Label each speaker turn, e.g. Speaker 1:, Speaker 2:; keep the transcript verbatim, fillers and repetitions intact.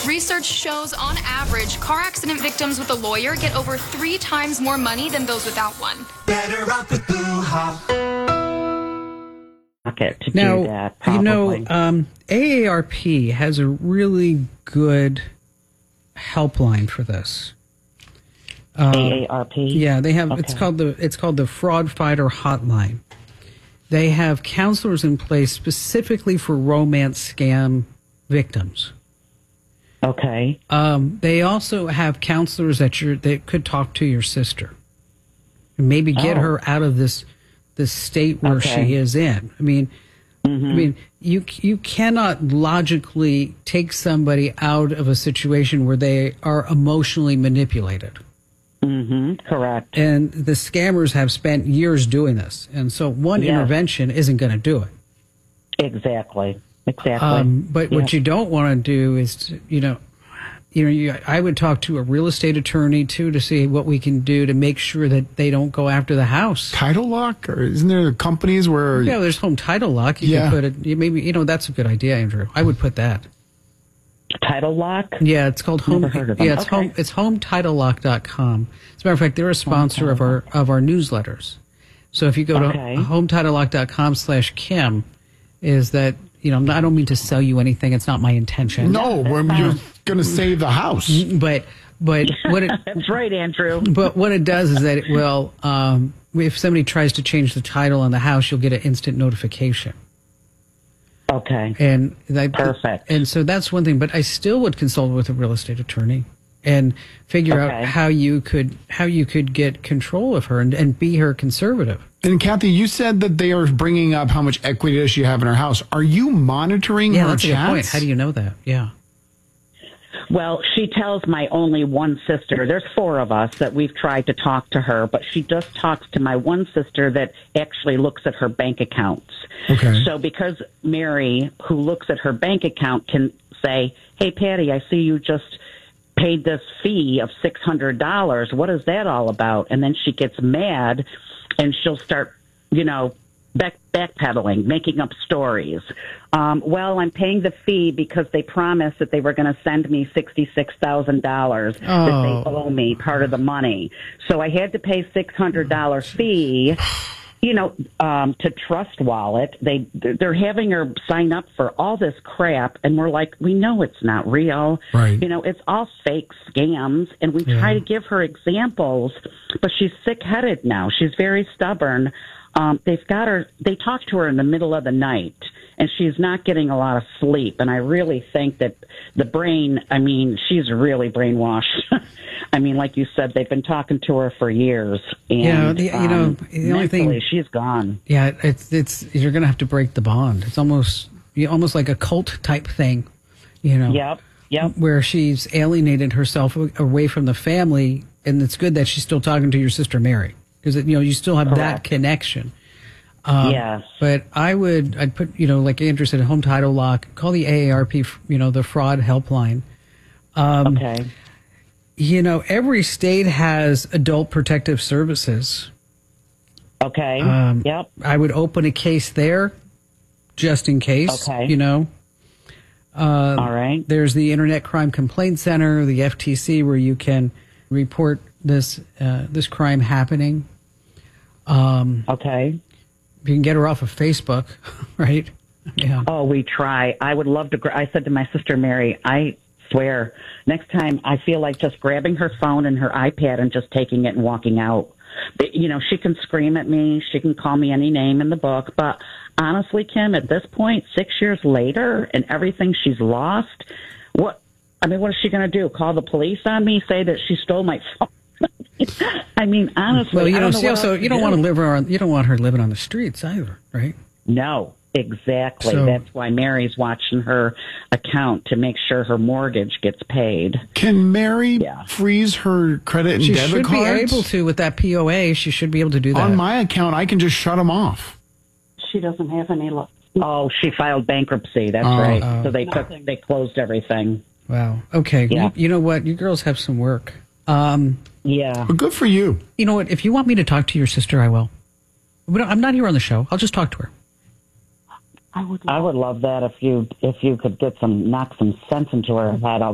Speaker 1: Research shows, on average, car accident victims with a lawyer get over three times more money than those without one.
Speaker 2: Better off with Boo-ha.
Speaker 3: To
Speaker 4: now,
Speaker 3: do that, probably.
Speaker 4: you know, um, A A R P has a really good helpline for this. Uh,
Speaker 3: A A R P.
Speaker 4: Yeah, they have.
Speaker 3: Okay.
Speaker 4: It's called the. It's called the Fraud Fighter Hotline. They have counselors in place specifically for romance scam victims.
Speaker 3: Okay.
Speaker 4: Um, they also have counselors that you that could talk to your sister, and maybe get
Speaker 3: Oh.
Speaker 4: her out of this this state where
Speaker 3: Okay.
Speaker 4: she is in. I mean,
Speaker 3: Mm-hmm.
Speaker 4: I mean, you you cannot logically take somebody out of a situation where they are emotionally manipulated.
Speaker 3: Mm-hmm. Correct.
Speaker 4: And the scammers have spent years doing this, and so one
Speaker 3: Yes.
Speaker 4: intervention isn't going to do it.
Speaker 3: Exactly. Exactly.
Speaker 4: Um, but
Speaker 3: Yeah.
Speaker 4: what you don't want to do is, to, you know, you know, you, I would talk to a real estate attorney too to see what we can do to make sure that they don't go after the house.
Speaker 5: Title lock, or isn't there companies where?
Speaker 4: Yeah, there's home title lock. You
Speaker 5: Yeah.
Speaker 4: can put it. You maybe you know that's a good idea, Andrew. I would put that.
Speaker 3: Title lock?
Speaker 4: Yeah, it's called home.
Speaker 3: Never heard of them.
Speaker 4: Yeah, it's
Speaker 3: Okay.
Speaker 4: home. It's home title lock dot com. As a matter of fact, they're a sponsor of our of our newsletters. So if you go
Speaker 3: Okay.
Speaker 4: to home title lock dot com slash Kim, is that you know I don't mean to sell you anything. It's not my intention.
Speaker 5: No, when you're going to save the house.
Speaker 4: But but what it
Speaker 3: That's right, Andrew.
Speaker 4: but what it does is that it will um, if somebody tries to change the title on the house, you'll get an instant notification.
Speaker 3: Okay.
Speaker 4: And that,
Speaker 3: Perfect.
Speaker 4: And so that's one thing. But I still would consult with a real estate attorney and figure
Speaker 3: Okay.
Speaker 4: out how you could how you could get control of her and, and be her conservative.
Speaker 5: And Kathy, you said that they are bringing up how much equity does she have in her house. Are you monitoring
Speaker 4: Yeah,
Speaker 5: her
Speaker 4: that's a good
Speaker 5: chats?
Speaker 4: point. How do you know that? Yeah.
Speaker 3: Well, she tells my only one sister. There's four of us that we've tried to talk to her, but she just talks to my one sister that actually looks at her bank accounts.
Speaker 5: Okay.
Speaker 3: So because Mary, who looks at her bank account, can say, hey, Patty, I see you just paid this fee of six hundred dollars. What is that all about? And then she gets mad and she'll start, you know, back backpedaling, making up stories. Um, well, I'm paying the fee because they promised that they were going to send me sixty-six thousand dollars that
Speaker 4: Oh.
Speaker 3: they owe me, part of the money. So I had to pay six hundred dollars fee. You know, um, to Trust Wallet, they they're having her sign up for all this crap, and we're like, we know it's not real.
Speaker 5: Right.
Speaker 3: You know, it's all fake scams, and we try to give her examples, but she's sick-headed now. She's very stubborn. Um, they've got her. They talk to her in the middle of the night, and she's not getting a lot of sleep. And I really think that the brain. I mean, she's really brainwashed. I mean, like you said, they've been talking to her for years. And,
Speaker 4: Yeah, the- you know,
Speaker 3: um,
Speaker 4: the only thing-
Speaker 3: mentally, she's gone.
Speaker 4: Yeah, it's it's you're going to have to break the bond. It's almost you almost like a cult type thing, you know.
Speaker 3: Yep. Yep.
Speaker 4: Where she's alienated herself away from the family, and it's good that she's still talking to your sister Mary because you know you still have that
Speaker 3: Correct.
Speaker 4: connection. Um,
Speaker 3: Yes.
Speaker 4: But I would I'd put you know like Andrew said, home title lock. Call the A A R P, you know, the fraud helpline. Um,
Speaker 3: Okay.
Speaker 4: You know, every state has adult protective services.
Speaker 3: Okay.
Speaker 4: Um,
Speaker 3: yep.
Speaker 4: I would open a case there, just in case.
Speaker 3: Okay.
Speaker 4: You know. Uh,
Speaker 3: All right.
Speaker 4: There's the Internet Crime Complaint Center, the F T C, where you can report this uh, this crime happening. Um,
Speaker 3: Okay.
Speaker 4: you can get her off of Facebook, right? Yeah.
Speaker 3: Oh, we try. I would love to. Gra- I said to my sister Mary, I swear, next time I feel like just grabbing her phone and her iPad and just taking it and walking out. But, you know, she can scream at me. She can call me any name in the book. But honestly, Kim, at this point, six years later and everything she's lost, what, I mean, what is she going to do? Call the police on me? Say that she stole my phone? I mean, honestly,
Speaker 4: Well, you
Speaker 3: I
Speaker 4: know,
Speaker 3: don't know
Speaker 4: see,
Speaker 3: what
Speaker 4: also
Speaker 3: else
Speaker 4: you don't
Speaker 3: do.
Speaker 4: want to live around. You don't want her living on the streets either, right?
Speaker 3: No, exactly.
Speaker 4: So-
Speaker 3: That's why Mary's watching her account to make sure her mortgage gets paid.
Speaker 5: Can Mary
Speaker 3: Yeah.
Speaker 5: freeze her credit and
Speaker 4: She
Speaker 5: debit
Speaker 4: should
Speaker 5: cards?
Speaker 4: be able to with that P O A. She should be able to do that.
Speaker 5: On my account, I can just shut them off.
Speaker 6: She doesn't have any luck.
Speaker 3: Oh, she filed bankruptcy. That's
Speaker 5: Oh.
Speaker 3: right.
Speaker 4: Oh.
Speaker 3: So they took, they closed everything.
Speaker 4: Wow. Okay.
Speaker 3: Yeah.
Speaker 4: You, you know what? You girls have some work. Um,
Speaker 3: Yeah.
Speaker 5: But good for you.
Speaker 4: you know what? If you want me to talk to your sister, I will. We don't- I'm not here on the show. I'll just talk to her.
Speaker 6: I would.
Speaker 3: I would love that if you if you could get some knock some sense into her head. I'll